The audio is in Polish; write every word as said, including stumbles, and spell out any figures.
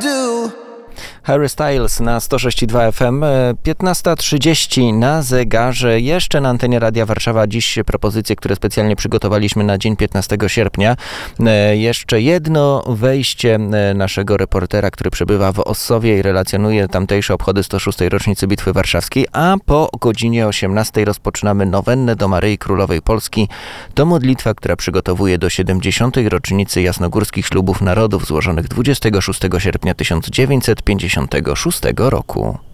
do. Harry Styles na sto sześć i dwa F M, piętnasta trzydzieści na zegarze. Jeszcze na antenie Radia Warszawa dziś propozycje, które specjalnie przygotowaliśmy na dzień piętnastego sierpnia. Jeszcze jedno wejście naszego reportera, który przebywa w Ossowie i relacjonuje tamtejsze obchody sto szóstej rocznicy Bitwy Warszawskiej, a po godzinie osiemnastej rozpoczynamy nowennę do Maryi Królowej Polski. To modlitwa, która przygotowuje do siedemdziesiątej rocznicy jasnogórskich ślubów narodów złożonych dwudziestego szóstego sierpnia tysiąc dziewięćset pięćdziesiątego szóstego roku.